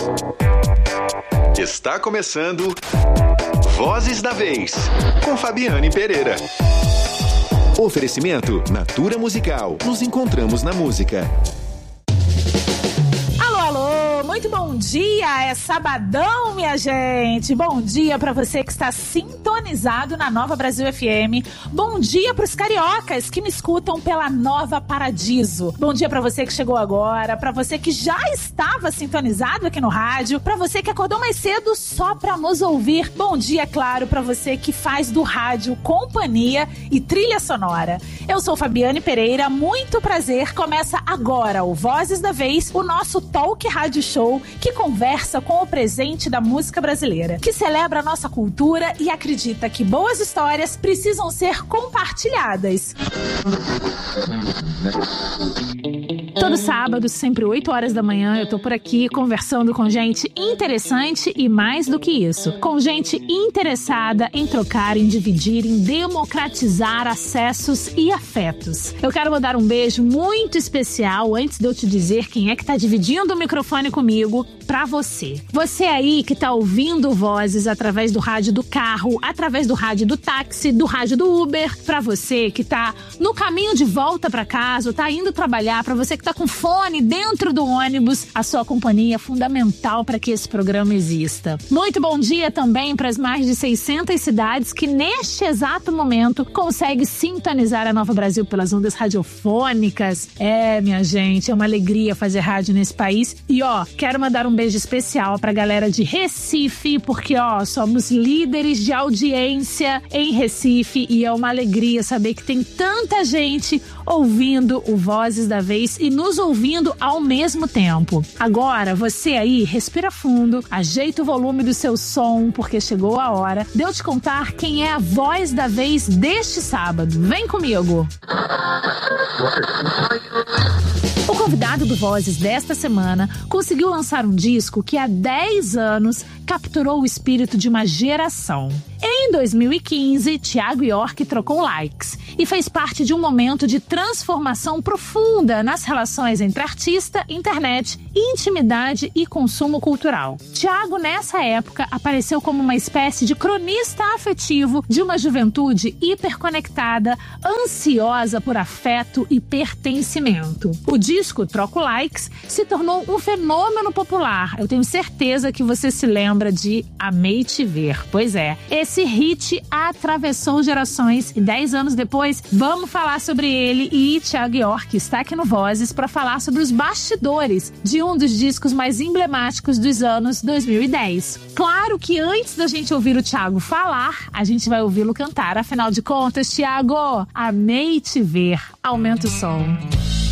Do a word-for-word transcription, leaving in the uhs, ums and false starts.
Está começando Vozes da Vez, com Fabiane Pereira. Oferecimento Natura Musical. Nos encontramos na música. Muito bom dia, é sabadão, minha gente. Bom dia pra você que está sintonizado na Nova Brasil F M. Bom dia pros cariocas que me escutam pela Nova Paradiso. Bom dia pra você que chegou agora, pra você que já estava sintonizado aqui no rádio, pra você que acordou mais cedo só pra nos ouvir. Bom dia, claro, pra você que faz do rádio companhia e trilha sonora. Eu sou Fabiane Pereira, muito prazer. Começa agora o Vozes da Vez, o nosso talk rádio show que conversa com o presente da música brasileira, que celebra a nossa cultura e acredita que boas histórias precisam ser compartilhadas. Todo sábado, sempre oito horas da manhã, eu tô por aqui conversando com gente interessante e mais do que isso, com gente interessada em trocar, em dividir, em democratizar acessos e afetos. Eu quero mandar um beijo muito especial, antes de eu te dizer quem é que tá dividindo o microfone comigo, pra você. Você aí que tá ouvindo vozes através do rádio do carro, através do rádio do táxi, do rádio do Uber, pra você que tá no caminho de volta pra casa, tá indo trabalhar, pra você que tá com fone dentro do ônibus, a sua companhia é fundamental para que esse programa exista. Muito bom dia também para as mais de seiscentas cidades que neste exato momento conseguem sintonizar a Nova Brasil pelas ondas radiofônicas. É, minha gente, é uma alegria fazer rádio nesse país. E ó, quero mandar um beijo especial pra galera de Recife, porque ó, somos líderes de audiência em Recife e é uma alegria saber que tem tanta gente ouvindo o Vozes da Vez e nos ouvindo ao mesmo tempo. Agora, você aí, respira fundo, ajeita o volume do seu som, porque chegou a hora de eu te contar quem é a voz da vez deste sábado. Vem comigo! O convidado do Vozes desta semana conseguiu lançar um disco que há dez anos capturou o espírito de uma geração. Em dois mil e quinze, Thiago York trocou likes e fez parte de um momento de transformação profunda nas relações entre artista, internet, intimidade e consumo cultural. Thiago, nessa época, apareceu como uma espécie de cronista afetivo de uma juventude hiperconectada, ansiosa por afeto e pertencimento. O disco Troco Likes se tornou um fenômeno popular. Eu tenho certeza que você se lembra de Amei Te Ver. Pois é, esse hit atravessou gerações e dez anos depois, vamos falar sobre ele e Thiago York está aqui no Vozes para falar sobre os bastidores de um dos discos mais emblemáticos dos anos dois mil e dez. Claro que antes da gente ouvir o Thiago falar, a gente vai ouvi-lo cantar. Afinal de contas, Thiago, Amei Te Ver. Aumenta o som.